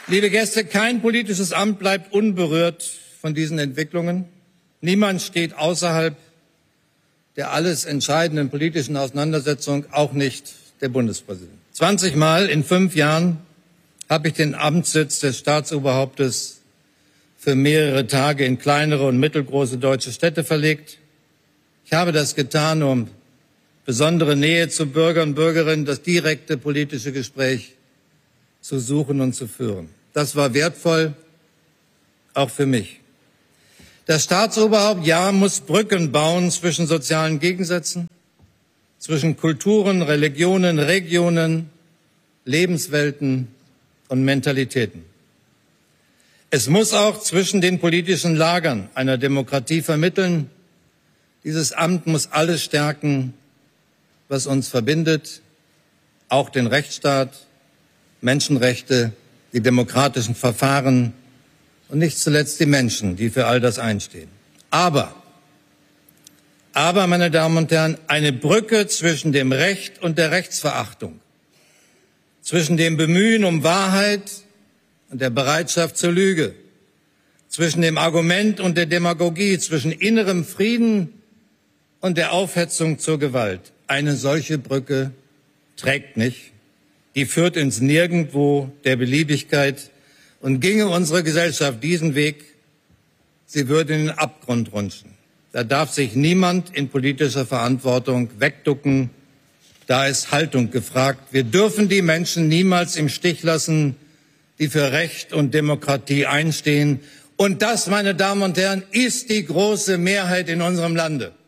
Liebe Gäste, kein politisches Amt bleibt unberührt von diesen Entwicklungen. Niemand steht außerhalb der alles entscheidenden politischen Auseinandersetzung, auch nicht der Bundespräsident. 20 Mal in 5 Jahren habe ich den Amtssitz des Staatsoberhauptes für mehrere Tage in kleinere und mittelgroße deutsche Städte verlegt. Ich habe das getan, um besondere Nähe zu Bürgern und Bürgerinnen, das direkte politische Gespräch zu suchen und zu führen. Das war wertvoll, auch für mich. Das Staatsoberhaupt, ja, muss Brücken bauen zwischen sozialen Gegensätzen, zwischen Kulturen, Religionen, Regionen, Lebenswelten und Mentalitäten. Es muss auch zwischen den politischen Lagern einer Demokratie vermitteln. Dieses Amt muss alles stärken, was uns verbindet, auch den Rechtsstaat, Menschenrechte, die demokratischen Verfahren und nicht zuletzt die Menschen, die für all das einstehen. Aber, meine Damen und Herren, eine Brücke zwischen dem Recht und der Rechtsverachtung, zwischen dem Bemühen um Wahrheit und der Bereitschaft zur Lüge, zwischen dem Argument und der Demagogie, zwischen innerem Frieden und der Aufhetzung zur Gewalt. Eine solche Brücke trägt nicht. Die führt ins Nirgendwo der Beliebigkeit. Und ginge unsere Gesellschaft diesen Weg, sie würde in den Abgrund rutschen. Da darf sich niemand in politischer Verantwortung wegducken. Da ist Haltung gefragt. Wir dürfen die Menschen niemals im Stich lassen, die für Recht und Demokratie einstehen. Und das, meine Damen und Herren, ist die große Mehrheit in unserem Lande.